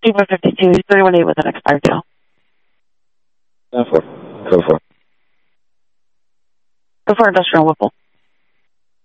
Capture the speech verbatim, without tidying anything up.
April fifty-two, thirty-one eight with an expired deal. ten four. Code four. Code four, Industrial Whipple.